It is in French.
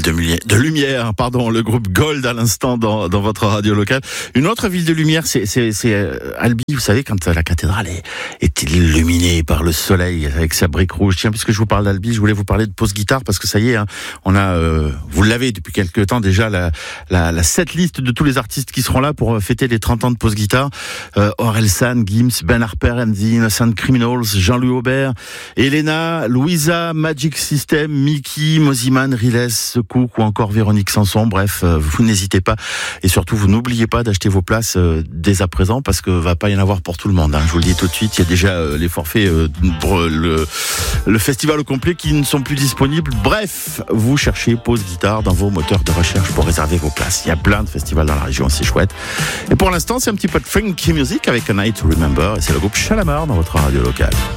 de lumière, pardon, le groupe Gold à l'instant dans votre radio locale. Une autre ville de lumière, c'est Albi. Vous savez, quand la cathédrale est illuminée par le soleil avec sa brique rouge. Tiens, puisque je vous parle d'Albi, je voulais vous parler de Pause Guitare parce que ça y est, hein, on a, vous l'avez depuis quelques temps déjà, la setlist de tous les artistes qui seront là pour fêter les 30 ans de Pause Guitare. Orelsan, Gims, Ben Harper and the Innocent Criminals, Jean-Louis Aubert, Elena, Louisa, Magic System, Mickey, Moziman, Riles, Cook ou encore Véronique Sanson. Bref, vous n'hésitez pas et surtout vous n'oubliez pas d'acheter vos places dès à présent parce que va pas y en avoir pour tout le monde. Hein. Je vous le dis tout de suite, il y a déjà les forfaits pour le festival au complet qui ne sont plus disponibles. Bref, vous cherchez Pause Guitare dans vos moteurs de recherche pour réserver vos places. Il y a plein de festivals dans la région, c'est chouette. Et pour l'instant, c'est un petit peu de funky music avec A Night to Remember et c'est le groupe Shalamar dans votre radio locale.